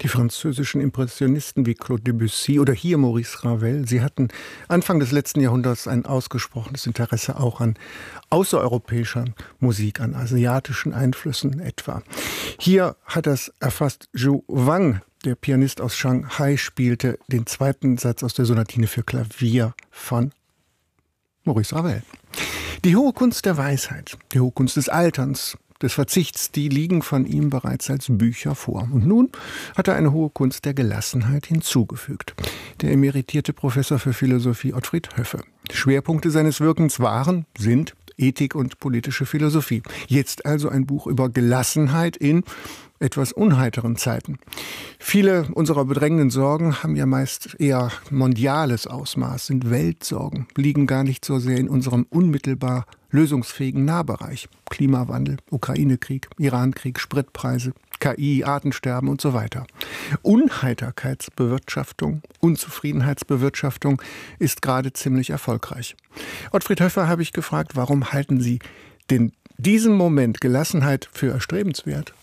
Die französischen Impressionisten wie Claude Debussy oder hier Maurice Ravel, sie hatten Anfang des letzten Jahrhunderts ein ausgesprochenes Interesse auch an außereuropäischer Musik, an asiatischen Einflüssen etwa. Hier hat das erfasst Zhu Wang, der Pianist aus Shanghai, spielte den zweiten Satz aus der Sonatine für Klavier von Maurice Ravel. Die hohe Kunst der Weisheit, die hohe Kunst des Alterns, des Verzichts, die liegen von ihm bereits als Bücher vor. Und nun hat er eine hohe Kunst der Gelassenheit hinzugefügt. Der emeritierte Professor für Philosophie Ottfried Höffe. Schwerpunkte seines Wirkens sind Ethik und politische Philosophie. Jetzt also ein Buch über Gelassenheit in etwas unheiteren Zeiten. Viele unserer bedrängenden Sorgen haben ja meist eher mondiales Ausmaß, sind Weltsorgen, liegen gar nicht so sehr in unserem unmittelbar lösungsfähigen Nahbereich. Klimawandel, Ukraine-Krieg, Iran-Krieg, Spritpreise, KI, Artensterben und so weiter. Unheiterkeitsbewirtschaftung, Unzufriedenheitsbewirtschaftung ist gerade ziemlich erfolgreich. Ottfried Höffe habe ich gefragt, warum halten Sie diesen Moment Gelassenheit für erstrebenswert?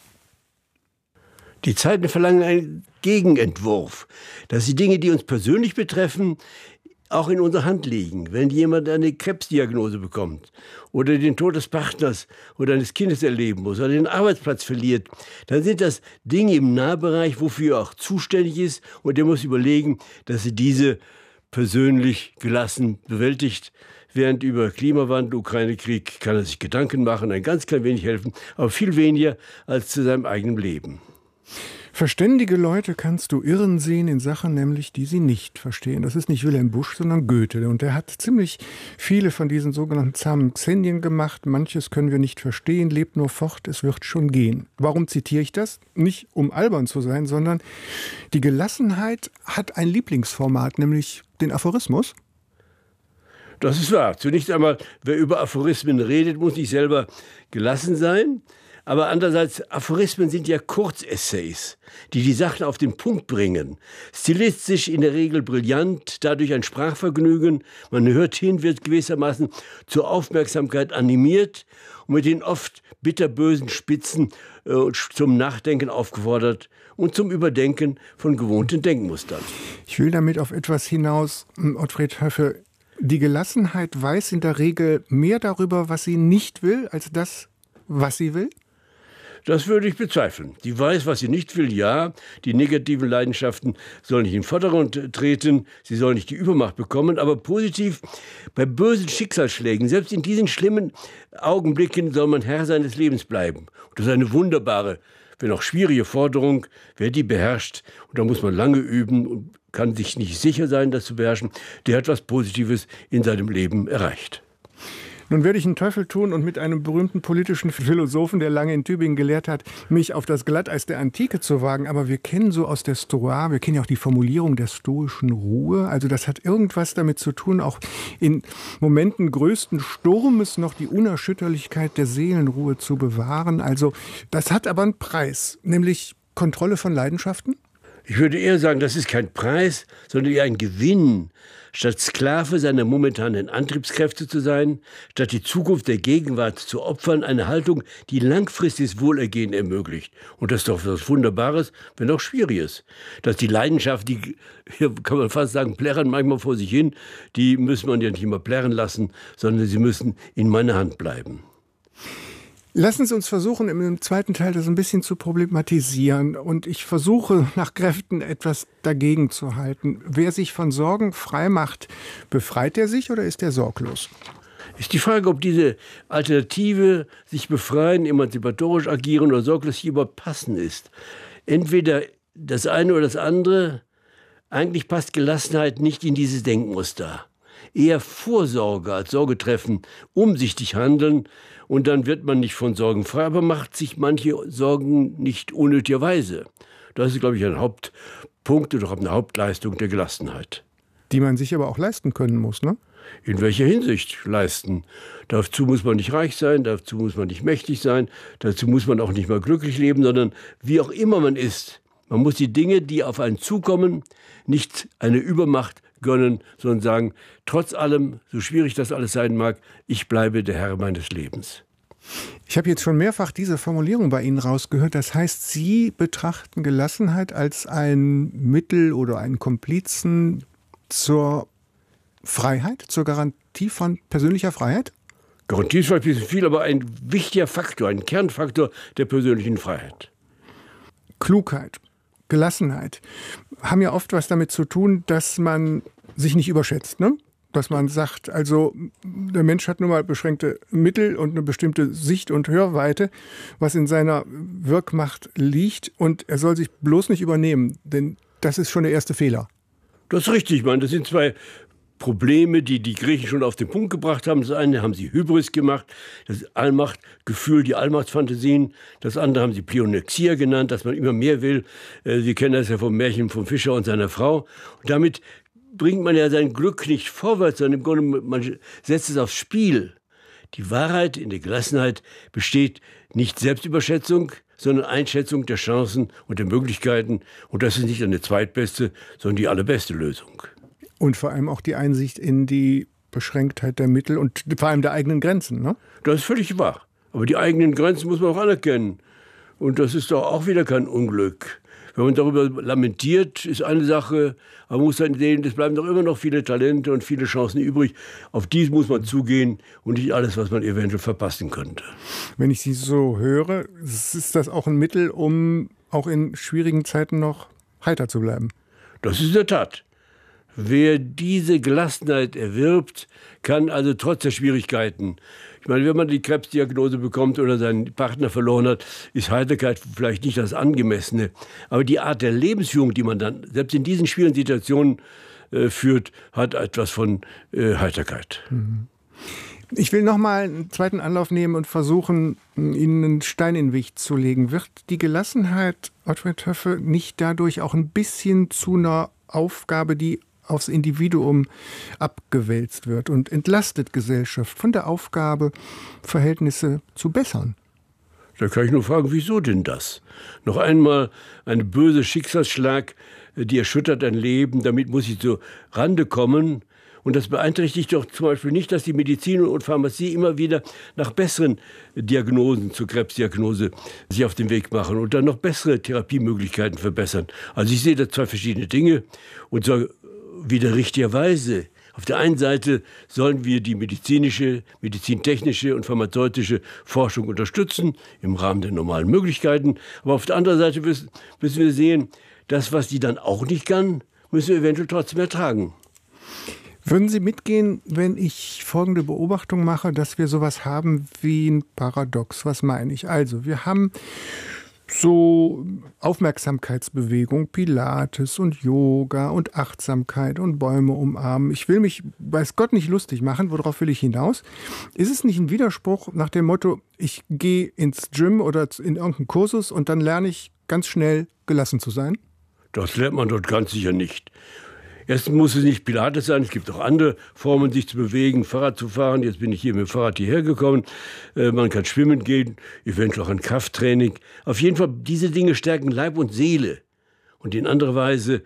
Die Zeiten verlangen einen Gegenentwurf, dass die Dinge, die uns persönlich betreffen, auch in unserer Hand liegen. Wenn jemand eine Krebsdiagnose bekommt oder den Tod des Partners oder eines Kindes erleben muss oder den Arbeitsplatz verliert, dann sind das Dinge im Nahbereich, wofür er auch zuständig ist, und er muss überlegen, dass er diese persönlich gelassen bewältigt. Während über Klimawandel, Ukraine-Krieg kann er sich Gedanken machen, ein ganz klein wenig helfen, aber viel weniger als zu seinem eigenen Leben. Verständige Leute kannst du irren sehen in Sachen nämlich, die sie nicht verstehen. Das ist nicht Wilhelm Busch, sondern Goethe. Und er hat ziemlich viele von diesen sogenannten zahmen Xenien gemacht. Manches können wir nicht verstehen, lebt nur fort, es wird schon gehen. Warum zitiere ich das? Nicht um albern zu sein, sondern die Gelassenheit hat ein Lieblingsformat, nämlich den Aphorismus. Das ist wahr. Zunächst einmal, wer über Aphorismen redet, muss nicht selber gelassen sein. Aber andererseits, Aphorismen sind ja Kurzessays, die Sachen auf den Punkt bringen. Stilistisch in der Regel brillant, dadurch ein Sprachvergnügen. Man hört hin, wird gewissermaßen zur Aufmerksamkeit animiert und mit den oft bitterbösen Spitzen zum Nachdenken aufgefordert und zum Überdenken von gewohnten Denkmustern. Ich will damit auf etwas hinaus, Ottfried Höffe. Die Gelassenheit weiß in der Regel mehr darüber, was sie nicht will, als das, was sie will? Das würde ich bezweifeln. Die weiß, was sie nicht will, ja. Die negativen Leidenschaften sollen nicht in den Vordergrund treten, sie sollen nicht die Übermacht bekommen, aber positiv, bei bösen Schicksalsschlägen, selbst in diesen schlimmen Augenblicken soll man Herr seines Lebens bleiben. Und das ist eine wunderbare, wenn auch schwierige Forderung, wer die beherrscht, und da muss man lange üben und kann sich nicht sicher sein, das zu beherrschen, der hat was Positives in seinem Leben erreicht. Nun werde ich einen Teufel tun und mit einem berühmten politischen Philosophen, der lange in Tübingen gelehrt hat, mich auf das Glatteis der Antike zu wagen. Aber wir kennen so aus der Stoa, wir kennen ja auch die Formulierung der stoischen Ruhe. Also das hat irgendwas damit zu tun, auch in Momenten größten Sturmes noch die Unerschütterlichkeit der Seelenruhe zu bewahren. Also das hat aber einen Preis, nämlich Kontrolle von Leidenschaften. Ich würde eher sagen, das ist kein Preis, sondern eher ein Gewinn. Statt Sklave seiner momentanen Antriebskräfte zu sein, statt die Zukunft der Gegenwart zu opfern, eine Haltung, die langfristiges Wohlergehen ermöglicht. Und das ist doch was Wunderbares, wenn auch Schwieriges. Dass die Leidenschaft, die, hier kann man fast sagen, plärren manchmal vor sich hin, die müssen man ja nicht immer plärren lassen, sondern sie müssen in meiner Hand bleiben. Lassen Sie uns versuchen, im zweiten Teil das ein bisschen zu problematisieren. Und ich versuche nach Kräften etwas dagegen zu halten. Wer sich von Sorgen frei macht, befreit er sich oder ist er sorglos? Ist die Frage, ob diese Alternative, sich befreien, emanzipatorisch agieren oder sorglos hier überhaupt passend ist. Entweder das eine oder das andere. Eigentlich passt Gelassenheit nicht in dieses Denkmuster. Eher Vorsorge als Sorge treffen, umsichtig handeln, und dann wird man nicht von Sorgen frei, aber macht sich manche Sorgen nicht unnötigerweise. Das ist, glaube ich, ein Hauptpunkt oder eine Hauptleistung der Gelassenheit. Die man sich aber auch leisten können muss, ne? In welcher Hinsicht leisten? Dazu muss man nicht reich sein, dazu muss man nicht mächtig sein, dazu muss man auch nicht mal glücklich leben, sondern wie auch immer man ist. Man muss die Dinge, die auf einen zukommen, nicht eine Übermacht gönnen, sondern sagen, trotz allem, so schwierig das alles sein mag, ich bleibe der Herr meines Lebens. Ich habe jetzt schon mehrfach diese Formulierung bei Ihnen rausgehört. Das heißt, Sie betrachten Gelassenheit als ein Mittel oder einen Komplizen zur Freiheit, zur Garantie von persönlicher Freiheit? Garantie ist vielleicht ein bisschen viel, aber ein wichtiger Faktor, ein Kernfaktor der persönlichen Freiheit. Klugheit, Gelassenheit haben ja oft was damit zu tun, dass man sich nicht überschätzt, ne? Dass man sagt, also der Mensch hat nun mal beschränkte Mittel und eine bestimmte Sicht- und Hörweite, was in seiner Wirkmacht liegt, und er soll sich bloß nicht übernehmen, denn das ist schon der erste Fehler. Das ist richtig, Mann. Das sind zwei Probleme, die die Griechen schon auf den Punkt gebracht haben. Das eine haben sie Hybris gemacht, das Allmachtgefühl, die Allmachtsfantasien. Das andere haben sie Pleonexia genannt, dass man immer mehr will. Sie kennen das ja vom Märchen vom Fischer und seiner Frau. Und damit bringt man ja sein Glück nicht vorwärts, sondern im Grunde, man setzt es aufs Spiel. Die Wahrheit in der Gelassenheit besteht nicht Selbstüberschätzung, sondern Einschätzung der Chancen und der Möglichkeiten. Und das ist nicht eine zweitbeste, sondern die allerbeste Lösung. Und vor allem auch die Einsicht in die Beschränktheit der Mittel und vor allem der eigenen Grenzen, ne? Das ist völlig wahr. Aber die eigenen Grenzen muss man auch anerkennen. Und das ist doch auch wieder kein Unglück. Wenn man darüber lamentiert, ist eine Sache, aber man muss dann sehen, es bleiben doch immer noch viele Talente und viele Chancen übrig. Auf dies muss man zugehen und nicht alles, was man eventuell verpassen könnte. Wenn ich Sie so höre, ist das auch ein Mittel, um auch in schwierigen Zeiten noch heiter zu bleiben? Das ist in der Tat. Wer diese Gelassenheit erwirbt, kann also trotz der Schwierigkeiten, ich meine, wenn man die Krebsdiagnose bekommt oder seinen Partner verloren hat, ist Heiterkeit vielleicht nicht das Angemessene. Aber die Art der Lebensführung, die man dann selbst in diesen schwierigen Situationen führt, hat etwas von Heiterkeit. Ich will noch mal einen zweiten Anlauf nehmen und versuchen, Ihnen einen Stein in den Weg zu legen. Wird die Gelassenheit, Ottfried Höffe, nicht dadurch auch ein bisschen zu einer Aufgabe, die aufs Individuum abgewälzt wird, und entlastet Gesellschaft von der Aufgabe, Verhältnisse zu bessern? Da kann ich nur fragen, wieso denn das? Noch einmal ein böser Schicksalsschlag, die erschüttert ein Leben, damit muss ich zu Rande kommen. Und das beeinträchtigt doch zum Beispiel nicht, dass die Medizin und Pharmazie immer wieder nach besseren Diagnosen zur Krebsdiagnose sich auf den Weg machen und dann noch bessere Therapiemöglichkeiten verbessern. Also ich sehe da zwei verschiedene Dinge und sage wieder richtigerweise. Auf der einen Seite sollen wir die medizinische, medizintechnische und pharmazeutische Forschung unterstützen im Rahmen der normalen Möglichkeiten. Aber auf der anderen Seite müssen wir sehen, das, was die dann auch nicht kann, müssen wir eventuell trotzdem ertragen. Würden Sie mitgehen, wenn ich folgende Beobachtung mache, dass wir sowas haben wie ein Paradox? Was meine ich? Also, wir haben so Aufmerksamkeitsbewegung, Pilates und Yoga und Achtsamkeit und Bäume umarmen. Ich will mich, weiß Gott, nicht lustig machen. Worauf will ich hinaus? Ist es nicht ein Widerspruch nach dem Motto, ich gehe ins Gym oder in irgendeinen Kursus und dann lerne ich ganz schnell gelassen zu sein? Das lernt man dort ganz sicher nicht. Erstens muss es nicht Pilates sein, es gibt auch andere Formen, sich zu bewegen, Fahrrad zu fahren. Jetzt bin ich hier mit dem Fahrrad hierher gekommen. Man kann schwimmen gehen, eventuell auch ein Krafttraining. Auf jeden Fall, diese Dinge stärken Leib und Seele. Und in anderer Weise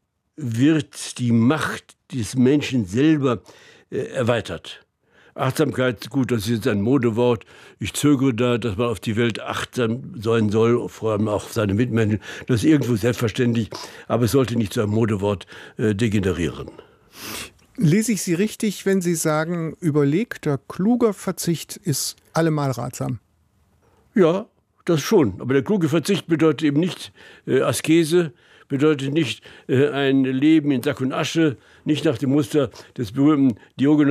wird die Macht des Menschen selber erweitert. Achtsamkeit, gut, das ist jetzt ein Modewort. Ich zögere da, dass man auf die Welt achtsam sein soll, vor allem auch auf seine Mitmenschen. Das ist irgendwo selbstverständlich, aber es sollte nicht zu einem Modewort degenerieren. Lese ich Sie richtig, wenn Sie sagen, überlegter, kluger Verzicht ist allemal ratsam? Ja, das schon. Aber der kluge Verzicht bedeutet eben nicht Askese, bedeutet nicht ein Leben in Sack und Asche, nicht nach dem Muster des berühmten Diogenes